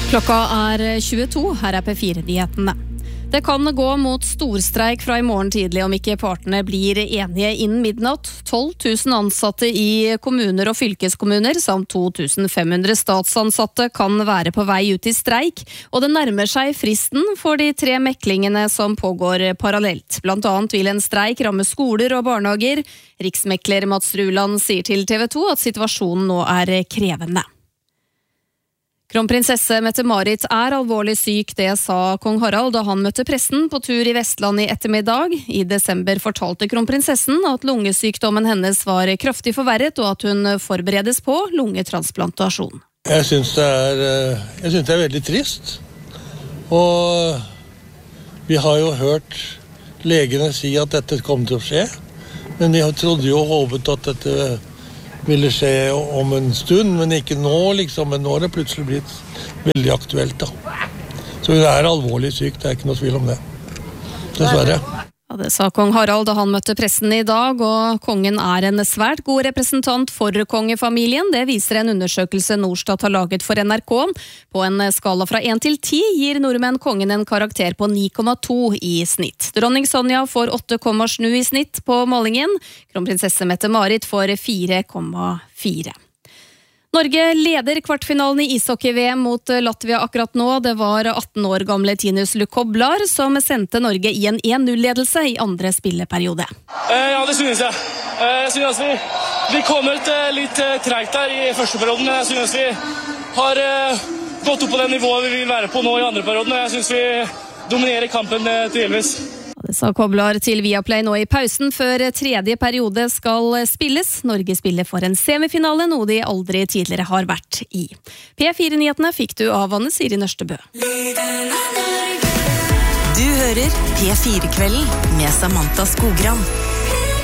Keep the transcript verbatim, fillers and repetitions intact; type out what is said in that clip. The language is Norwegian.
Klokka er tjueto, her er P fire-nyhetene. Det kan gå mot storstreik fra i morgen tidlig om ikke partene blir enige innen midnatt. tolv tusen ansatte i kommuner og fylkeskommuner samt to tusen fem hundre statsansatte kan være på vei ut i streik, og det nærmer seg fristen for de tre meklingene som pågår parallelt. Blant annet vil en streik ramme skoler og barnehager. Riksmekler Mats Ruland sier til T V to at situasjonen nå er krevende. Kronprinsesse Mette-Marit er alvorlig syk, det sa kong Harald da han møtte pressen på tur i Vestland i ettermiddag. I desember fortalte kronprinsessen at lungesykdommen hennes var kraftig forverret, og at hun forberedes på lungetransplantasjon. Jeg synes det er, jeg synes det er veldig trist, og vi har jo hørt legene si at dette kom til å skje, men vi trodde jo og håpet at dette ville skje om en stund, men ikke nå liksom, men nå har det plutselig blitt veldig aktuelt da. Så hun er alvorlig syk, det er ikke noe tvil om det. Dessverre. Ja, det sa kong Harald da han møtte pressen i dag, og kongen er en svært god representant for kongefamilien. Det viser en undersøkelse Norstat har laget for N R K. På en skala fra én til ti gir nordmenn kongen en karakter på ni komma to i snitt. Dronning Sonja får åtte komma sju i snitt på målingen. Kronprinsesse Mette-Marit får fire komma fire. Norge leder kvartfinalen i ishockey-V M mot Latvia akkurat nå. Det var atten år gamle Tinus Lukoblar som sendte Norge i en én null-ledelse i andre spilleperiode. Eh, ja, det synes jeg. Eh, jeg synes vi, vi kom ut eh, litt eh, tregt der i første perioden, men jeg synes vi har eh, gått opp på det nivået vi vil være på nå i andre perioden. Jeg synes vi dominerer kampen eh, delvis. Det sa Koblar til Viaplay nå i pausen før tredje periode skal spilles. Norge spiller for en semifinale, noe de aldri tidligere har vært i. P fire-nyhetene fikk du av Anne Siri Nørstebø. Du hører P fire-kvelden med Samantha Skogran.